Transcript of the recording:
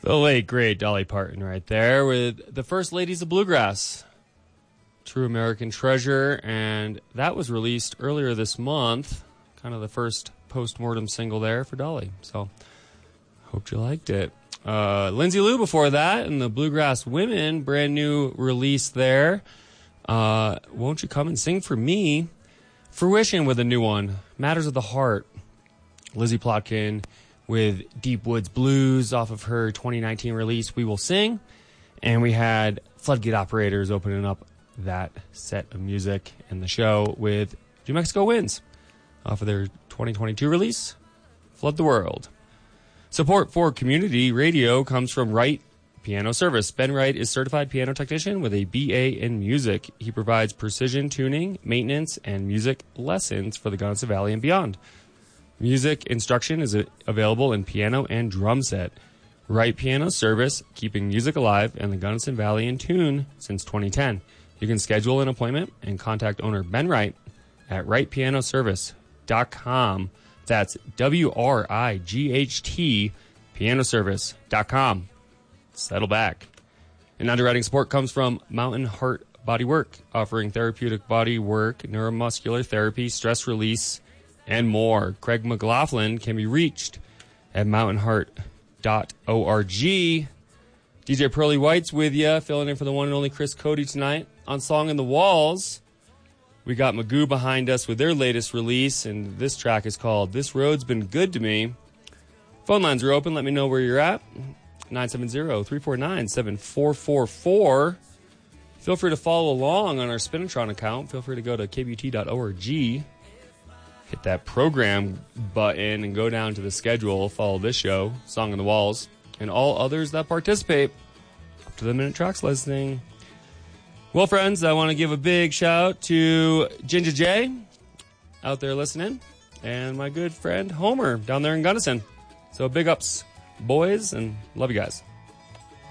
The late, great Dolly Parton right there with the First Ladies of Bluegrass. True American Treasure, and that was released earlier this month. Kind of the first post-mortem single there for Dolly. So, hope you liked it. Lindsay Lou before that, and the Bluegrass Women, brand new release there. Won't You Come and Sing for Me? Fruition with a new one, Matters of the Heart. Lizzie Plotkin with Deep Woods Blues off of her 2019 release, We Will Sing. And we had Floodgate Operators opening up that set of music in the show with New Mexico Winds off of their 2022 release, Flood the World. Support for community radio comes from Wright Piano Service. Ben Wright is certified piano technician with a BA in music. He provides precision tuning, maintenance, and music lessons for the Gunnison Valley and beyond. Music instruction is available in piano and drum set. Wright Piano Service, keeping music alive and the Gunnison Valley in tune since 2010. You can schedule an appointment and contact owner Ben Wright at wrightpianoservice.com. That's WRIGHT pianoservice.com. Settle back. And underwriting support comes from Mountain Heart Bodywork, offering therapeutic body work, neuromuscular therapy, stress release, and more. Craig McLaughlin can be reached at mountainheart.org. DJ Pearly White's with you, filling in for the one and only Chris Cody tonight. On Song in the Walls, we got Magoo behind us with their latest release, and this track is called This Road's Been Good to Me. Phone lines are open. Let me know where you're at. 970-349-7444. Feel free to follow along on our Spinatron account. Feel free to go to kbt.org. Hit that program button and go down to the schedule. Follow this show, Song in the Walls, and all others that participate. Up to the minute tracks listening. Well, friends, I want to give a big shout to Ginger J out there listening, and my good friend Homer down there in Gunnison. So big ups, boys, and love you guys.